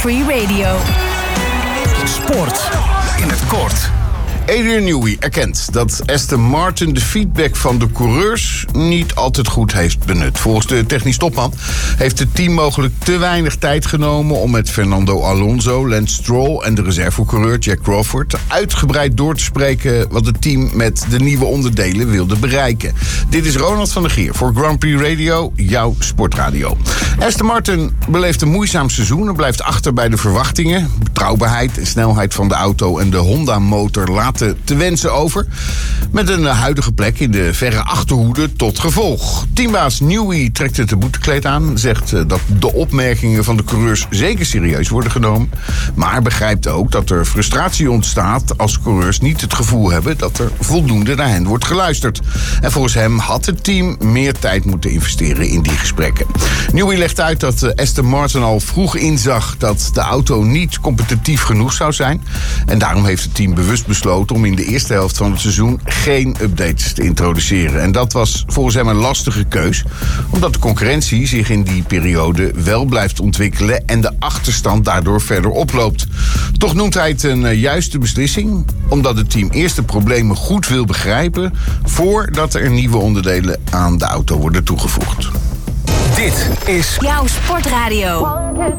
Free Radio. Sport in het kort. Adrian Newey erkent dat Aston Martin de feedback van de coureurs niet altijd goed heeft benut. Volgens de technisch topman heeft het team mogelijk te weinig tijd genomen om met Fernando Alonso, Lance Stroll en de reservecoureur Jack Crawford uitgebreid door te spreken wat het team met de nieuwe onderdelen wilde bereiken. Dit is Ronald van der Gier voor Grand Prix Radio, jouw sportradio. Aston Martin beleeft een moeizaam seizoen en blijft achter bij de verwachtingen. Betrouwbaarheid en snelheid van de auto en de Honda-motor laten te wensen over. Met een huidige plek in de verre achterhoede tot gevolg. Teambaas Newey trekt het de boetekleed aan. Zegt dat de opmerkingen van de coureurs zeker serieus worden genomen. Maar begrijpt ook dat er frustratie ontstaat als coureurs niet het gevoel hebben dat er voldoende naar hen wordt geluisterd. En volgens hem had het team meer tijd moeten investeren in die gesprekken. Newey legt uit dat Aston Martin al vroeg inzag dat de auto niet competitief genoeg zou zijn. En daarom heeft het team bewust besloten om in de eerste helft van het seizoen geen updates te introduceren. En dat was volgens hem een lastige keus, omdat de concurrentie zich in die periode wel blijft ontwikkelen en de achterstand daardoor verder oploopt. Toch noemt hij het een juiste beslissing, omdat het team eerst de problemen goed wil begrijpen voordat er nieuwe onderdelen aan de auto worden toegevoegd. Dit is Jouw sportradio.